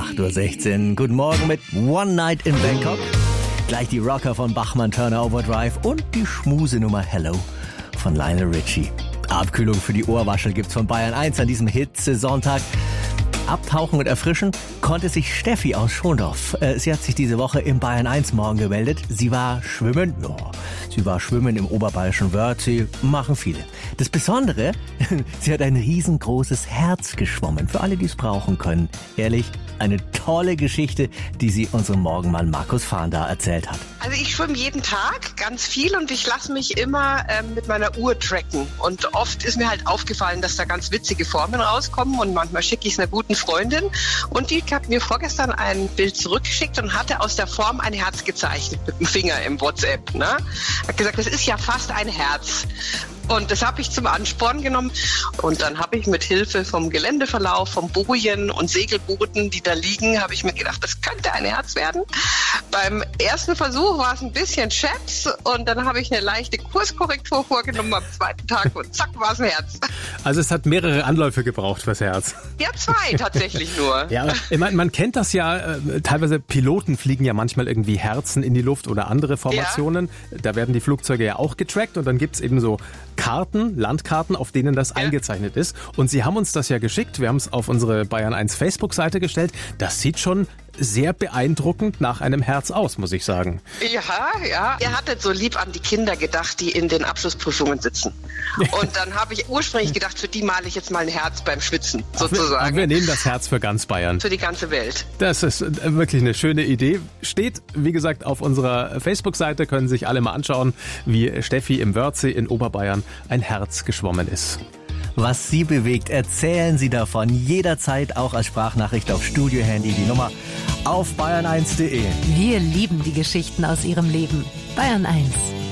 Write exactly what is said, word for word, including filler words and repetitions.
acht Uhr sechzehn. Guten Morgen mit One Night in Bangkok. Gleich die Rocker von Bachmann Turner Overdrive und die Schmusenummer Hello von Lionel Richie. Abkühlung für die Ohrwaschel gibt's von Bayern eins an diesem Hitze-Sonntag. Abtauchen und erfrischen konnte sich Steffi aus Schondorf. Sie hat sich diese Woche im Bayern eins Morgen gemeldet. Sie war schwimmen, oh, sie war schwimmen im oberbayerischen Wörthsee, machen viele. Das Besondere, sie hat ein riesengroßes Herz geschwommen, für alle, die es brauchen können. Ehrlich, eine tolle Geschichte, die sie unserem Morgenmann Markus Fahnder erzählt hat. Also ich schwimme jeden Tag ganz viel und ich lasse mich immer ähm, mit meiner Uhr tracken. Und oft ist mir halt aufgefallen, dass da ganz witzige Formen rauskommen und manchmal schicke ich es einer guten Freundin. Und die hat mir vorgestern ein Bild zurückgeschickt und hatte aus der Form ein Herz gezeichnet mit dem Finger im WhatsApp. Ne? Hat gesagt, das ist ja fast ein Herz. Und das habe ich zum Ansporn genommen. Und dann habe ich mit Hilfe vom Geländeverlauf, vom Bojen und Segelbooten, die da liegen, habe ich mir gedacht, das könnte ein Herz werden. Beim ersten Versuch war es ein bisschen Schätz und dann habe ich eine leichte Kurskorrektur vorgenommen am zweiten Tag und zack war es ein Herz. Also es hat mehrere Anläufe gebraucht fürs Herz. Ja, zwei tatsächlich nur. Ja, ich meine, man kennt das ja, äh, teilweise Piloten fliegen ja manchmal irgendwie Herzen in die Luft oder andere Formationen. Ja. Da werden die Flugzeuge ja auch getrackt und dann gibt's eben so Karten, Landkarten, auf denen das ja. eingezeichnet ist. Und Sie haben uns das ja geschickt. Wir haben es auf unsere Bayern eins Facebook-Seite gestellt. Das sieht schon sehr beeindruckend nach einem Herz aus, muss ich sagen. Ja, ja. Er hat jetzt so lieb an die Kinder gedacht, die in den Abschlussprüfungen sitzen. Und dann habe ich ursprünglich gedacht, für die male ich jetzt mal ein Herz beim Schwitzen, sozusagen. Ach, wir, wir nehmen das Herz für ganz Bayern. Für die ganze Welt. Das ist wirklich eine schöne Idee. Steht, wie gesagt, auf unserer Facebook-Seite, können sich alle mal anschauen, wie Steffi im Wörthsee in Oberbayern ein Herz geschwommen ist. Was Sie bewegt, erzählen Sie davon jederzeit auch als Sprachnachricht auf Studio-Handy. Die Nummer auf bayern eins punkt de. Wir lieben die Geschichten aus Ihrem Leben. Bayern eins.